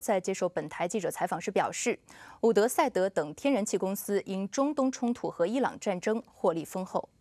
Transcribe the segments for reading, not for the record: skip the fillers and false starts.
在接受本台记者采访时表示，伍德赛德等天然气公司因中东冲突和伊朗战争获利丰厚。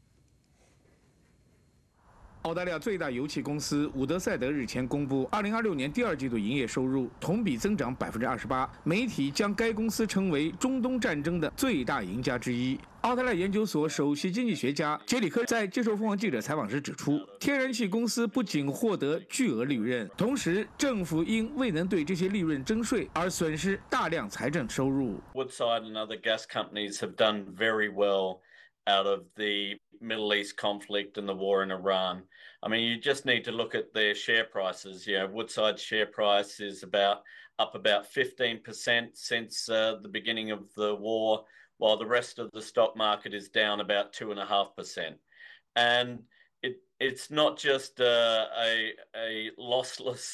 澳大利亚最大油气公司伍德赛德日前公布，2026年第二季度营业收入同比增长28%，媒体将该公司称为中东战争的最大赢家之一。澳大利亚研究所首席经济学家杰里克在接受凤凰记者采访时指出，天然气公司不仅获得巨额利润，同时政府因未能对这些利润征税而损失大量财政收入。 Woodside and other gas companies have done very well out of the Middle East conflict and the war in Iran. I mean, you just need to look at their share prices. You know, Woodside's share price is up about 15% since the beginning of the war, while the rest of the stock market is down about 2.5%. And it's not just a lossless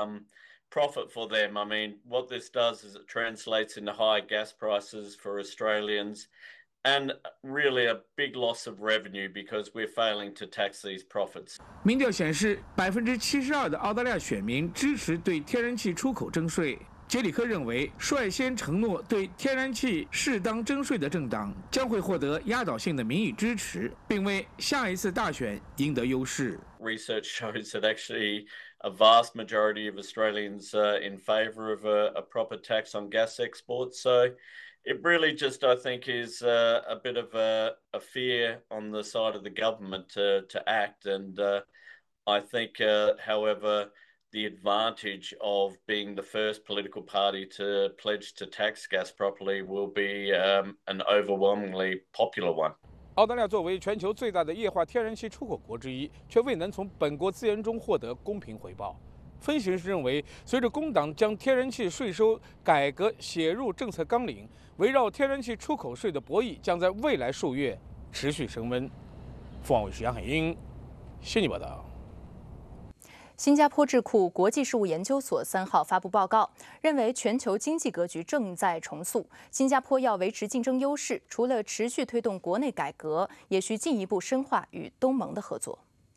profit for them. I mean, what this does is it translates into high gas prices for Australians. And really a big loss of revenue because we're failing to tax these profits. 民调显示，72%的澳大利亚选民支持对天然气出口征税。杰里克认为，率先承诺对天然气适当征税的政党将会获得压倒性的民意支持，并为下一次大选赢得优势。 Research shows that actually a vast majority of Australians are in favour of a proper tax on gas exports. So it really just, I think, is a bit of a fear on the side of the government to act. And I think, however, the advantage of being the first political party to pledge to tax gas properly will be an overwhelmingly popular one. 澳大利亚作为全球最大的液化天然气出口国之一，却未能从本国资源中获得公平回报。分析人士认为，随着工党将天然气税收改革写入政策纲领，围绕天然气出口税的博弈将在未来数月持续升温。凤凰卫视杨海英悉尼报道。 新加坡智库国际事务研究所3号发布报告，认为全球经济格局正在重塑，新加坡要维持竞争优势，除了持续推动国内改革，也需进一步深化与东盟的合作。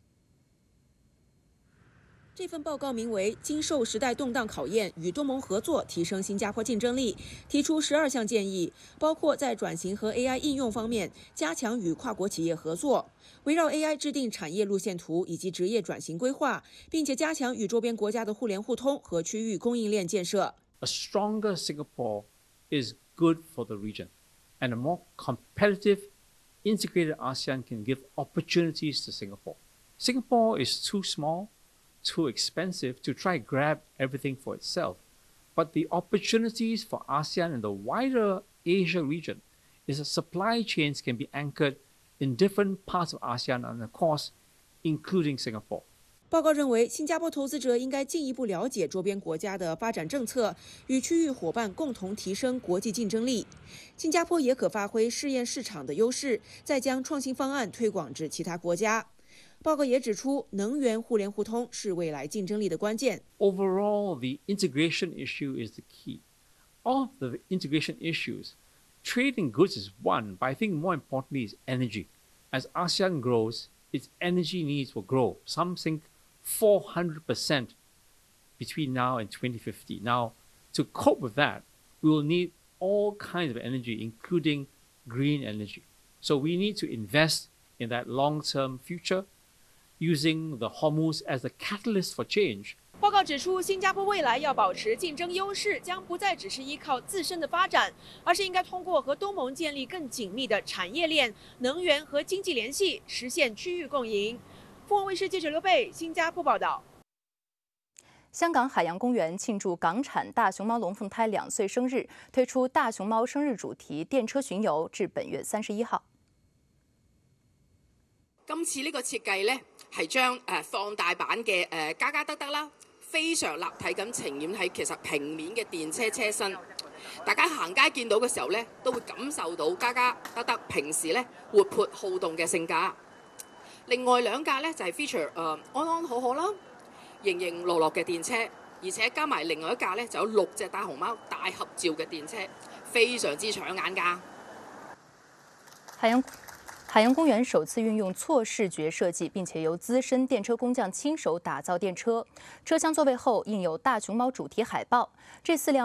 这份报告名为《经受时代动荡考验，与东盟合作提升新加坡竞争力》，提出12项建议，包括在转型和 AI 应用方面加强与跨国企业合作，围绕 AI 制定产业路线图以及职业转型规划，并且加强与周边国家的互联互通和区域供应链建设。 A stronger Singapore is good for the region, and a more competitive, integrated ASEAN can give opportunities to Singapore. Singapore is too small.Too expensive to try grab everything for itself. But the opportunities for ASEAN and the wider Asia region is that supply chains can be anchored in different parts of ASEAN and of course, including Singapore. 报告认为，新加坡投资者应该进一步了解周边国家的发展政策，与区域伙伴共同提升国际竞争力。新加坡也可发挥试验市场的优势，再将创新方案推广至其他国家。报告也指出，能源互联互通是未来竞争力的关键。 Overall, the integration issue is the key. Of the integration issues, trade in goods is one, but I think more importantly is energy. As ASEAN grows, its energy needs will grow. Some think 400% between now and 2050. Now, to cope with that, we will need all kinds of energy, including green energy. So we need to invest in that long-term future.Using the Hormuz as a catalyst for change. 报告指出，新加坡未来要保持竞争优势，将不再只是依靠自身的发展，而是应该通过和东盟建立更紧密的产业链、能源和经济联系，实现区域共赢。凤凰卫视记者刘贝，新加坡报道。 香港海洋公园庆祝港产大熊猫龙凤胎2岁生日，推出大熊猫生日主题电车巡游，至本月31号。 今次呢個設計呢，係將放大版嘅加加德德啦，非常立體咁呈現喺其實平面嘅電車車身。大家行街見到嘅時候呢，都會感受到加加德德平時呢活潑好動嘅性格。另外2架呢，就係 feature 安安可可啦、盈盈樂樂嘅電車，而且加埋另外1架呢，就有6隻大熊貓大合照嘅電車，非常之搶眼㗎。 海洋公园首次运用错视觉设计，并且由资深电车工匠亲手打造电车。车厢座位后印有大熊猫主题海报。这4辆